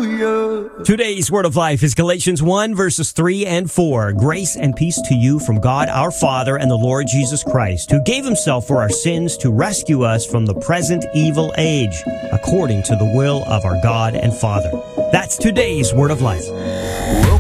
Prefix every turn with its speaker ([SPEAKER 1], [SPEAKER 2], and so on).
[SPEAKER 1] Today's Word of Life is Galatians 1, verses 3 and 4. Grace and peace to you from God our Father and the Lord Jesus Christ, who gave himself for our sins to rescue us from the present evil age, according to the will of our God and Father. That's today's Word of Life.